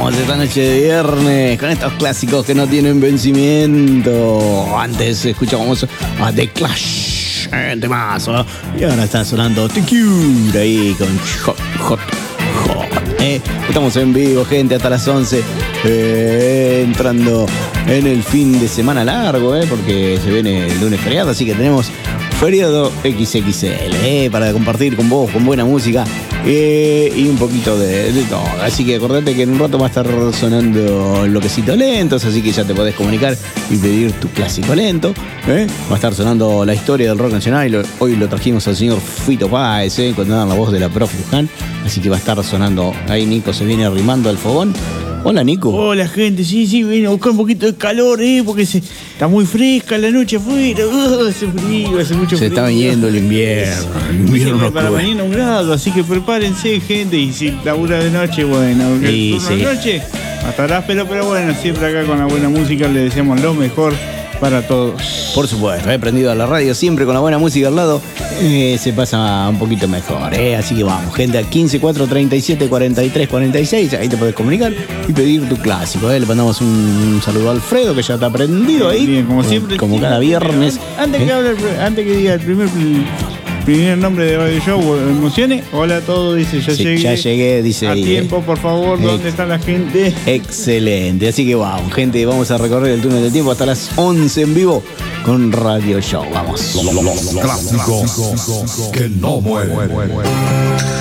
Arrancamos esta noche de viernes con estos clásicos que no tienen vencimiento. Antes escuchábamos a The Clash, temazo. Y ahora está sonando The Cure ahí con Hot. Estamos en vivo, gente, hasta las 11. Entrando en el fin de semana largo, porque se viene el lunes feriado, así que tenemos feriado XXL, para compartir con vos, con buena música y un poquito de todo. Así que acordate que en un rato va a estar sonando Loquecitos Lentos, así que ya te podés comunicar y pedir tu clásico lento. Va a estar sonando la historia del rock nacional. Hoy lo trajimos al señor Fito Páez, con la voz de la prof Luján. Así que va a estar sonando ahí. Nico se viene arrimando al fogón. Hola, Nico. Hola, gente. Sí, vine a buscar un poquito de calor, porque está muy fresca la noche afuera. Hace frío, hace mucho frío. Se está viniendo el invierno. Para mañana 1 grado, así que prepárense, gente. Y si labura de noche, bueno. Sí, de noche, hasta las pero bueno, siempre acá con la buena música le deseamos lo mejor para todos. Por supuesto, he prendido a la radio siempre con la buena música al lado. Se pasa un poquito mejor, así que vamos, gente, a 15 4 37 43 46, ahí te podés comunicar y pedir tu clásico. Le mandamos un saludo a Alfredo, que ya está prendido ahí. Bien, como siempre. Como cada viernes. Antes que diga el primer nombre de Radio Show, emocione. Hola a todos, dice, ya llegué, dice a ahí. tiempo, por favor, ¿dónde está la gente? Excelente, así que vamos, gente, vamos a recorrer el túnel del tiempo hasta las 11 en vivo con Radio Show. Vamos. Clásico que no muere.